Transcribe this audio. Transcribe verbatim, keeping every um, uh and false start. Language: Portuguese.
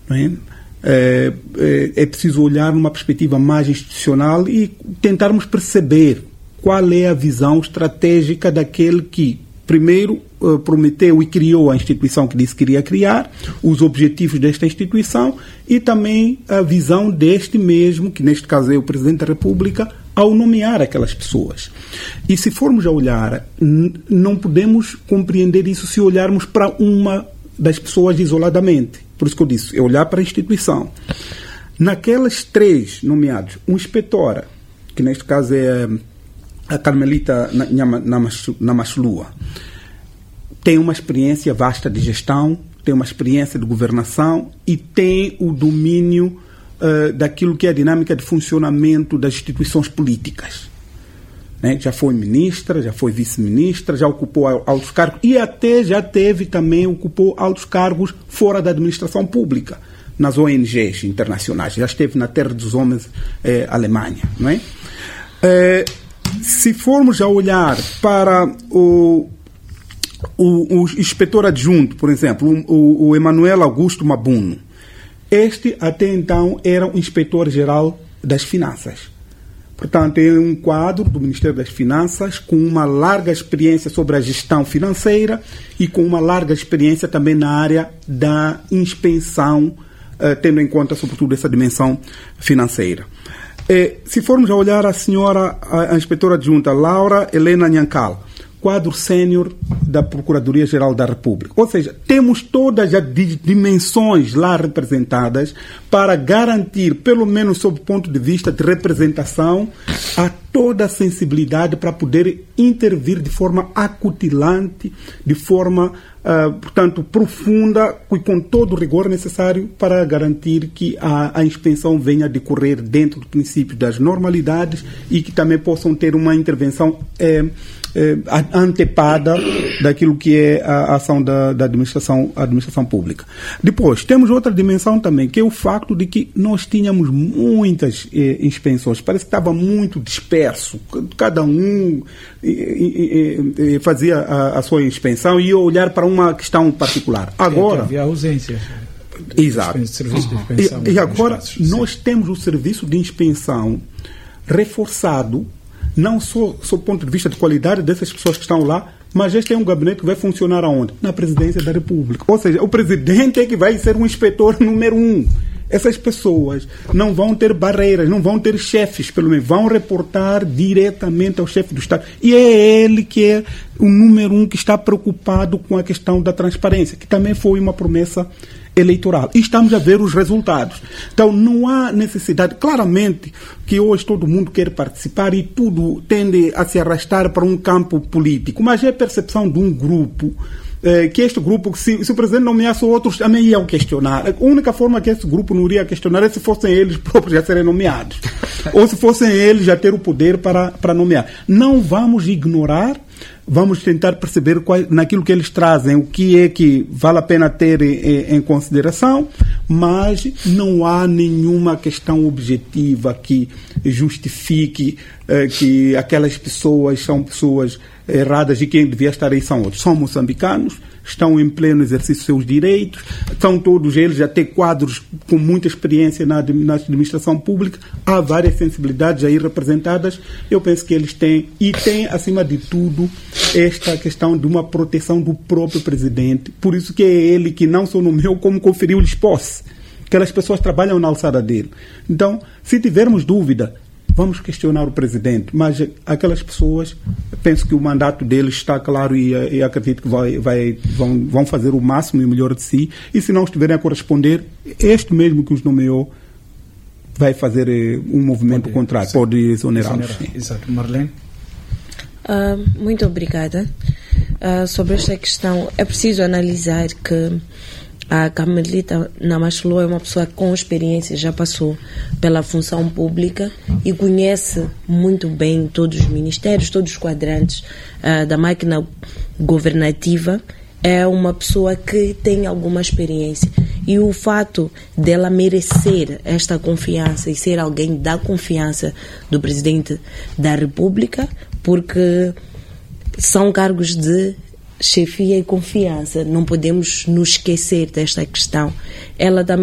não é? É, é, é preciso olhar numa perspectiva mais institucional e tentarmos perceber qual é a visão estratégica daquele que, primeiro, uh, prometeu e criou a instituição que disse que queria criar, os objetivos desta instituição e também a visão deste mesmo, que neste caso é o Presidente da República, ao nomear aquelas pessoas. E se formos a olhar, n- não podemos compreender isso se olharmos para uma das pessoas isoladamente. Por isso que eu disse, é olhar para a instituição. Naquelas três nomeados, um inspetora, que neste caso é a Carmelita Namachlua, tem uma experiência vasta de gestão, tem uma experiência de governação e tem o domínio uh, daquilo que é a dinâmica de funcionamento das instituições políticas. Né? Já foi ministra, já foi vice-ministra, já ocupou altos cargos e até já teve também, ocupou altos cargos fora da administração pública, nas O N Gs internacionais. Já esteve na Terra dos Homens, eh, Alemanha. Não é? Eh, se formos a olhar para o, o, o inspetor adjunto, por exemplo, o, o Emanuel Augusto Mabuno, este até então era o inspetor-geral das Finanças. Portanto, é um quadro do Ministério das Finanças com uma larga experiência sobre a gestão financeira e com uma larga experiência também na área da inspeção, eh, tendo em conta, sobretudo, essa dimensão financeira. Eh, se formos a olhar a senhora, a, a inspetora adjunta Laura Helena Nhankal, quadro sénior da Procuradoria-Geral da República. Ou seja, temos todas as dimensões lá representadas para garantir, pelo menos sob o ponto de vista de representação, a toda a sensibilidade para poder intervir de forma acutilante, de forma, uh, portanto, profunda e com todo o rigor necessário para garantir que a, a inspeção venha a decorrer dentro do princípio das normalidades e que também possam ter uma intervenção eh, eh, antepada daquilo que é a, a ação da, da administração, administração pública. Depois, temos outra dimensão também, que é o facto de que nós tínhamos muitas eh, inspeções, parece que estava muito disperso. Cada um e, e, e fazia a, a sua inspeção e ia olhar para uma questão particular. Agora, havia ausência. Exato. De serviço de inspeção, e, e agora espaços, nós sim. temos o serviço de inspeção reforçado, não só sob o ponto de vista de qualidade dessas pessoas que estão lá, mas este é um gabinete que vai funcionar aonde? Na Presidência da República. Ou seja, o Presidente é que vai ser um inspetor número um. Essas pessoas não vão ter barreiras, não vão ter chefes, pelo menos vão reportar diretamente ao chefe do Estado. E é ele que é o número um que está preocupado com a questão da transparência, que também foi uma promessa eleitoral. E estamos a ver os resultados. Então não há necessidade, claramente que hoje todo mundo quer participar e tudo tende a se arrastar para um campo político, mas é a percepção de um grupo que este grupo, se, se o Presidente nomeasse outros, também iam questionar. A única forma que esse grupo não iria questionar é se fossem eles próprios já serem nomeados. Ou se fossem eles já ter o poder para, para nomear. Não vamos ignorar, vamos tentar perceber qual, naquilo que eles trazem, o que é que vale a pena ter em, em consideração, mas não há nenhuma questão objetiva que justifique eh, que aquelas pessoas são pessoas erradas e quem devia estar aí são outros. São moçambicanos, estão em pleno exercício dos seus direitos, são todos eles a ter quadros com muita experiência na, na administração pública, há várias sensibilidades aí representadas, eu penso que eles têm, e têm, acima de tudo, esta questão de uma proteção do próprio Presidente, por isso que é ele que não só nomeou, como conferiu-lhes posse. Aquelas pessoas trabalham na alçada dele. Então, se tivermos dúvida, vamos questionar o Presidente, mas aquelas pessoas, penso que o mandato deles está claro e, e acredito que vai, vai, vão, vão fazer o máximo e o melhor de si, e se não estiverem a corresponder, este mesmo que os nomeou vai fazer eh, um movimento pode, contrário, exato. Pode exonerá-los. Exato. Marlene? Uh, muito obrigada. Uh, sobre esta questão, é preciso analisar que a Carmelita Namachlua é uma pessoa com experiência, já passou pela função pública e conhece muito bem todos os ministérios, todos os quadrantes uh, da máquina governativa. É uma pessoa que tem alguma experiência e o fato dela merecer esta confiança e ser alguém da confiança do Presidente da República, porque são cargos de chefia e confiança, não podemos nos esquecer desta questão. Ela também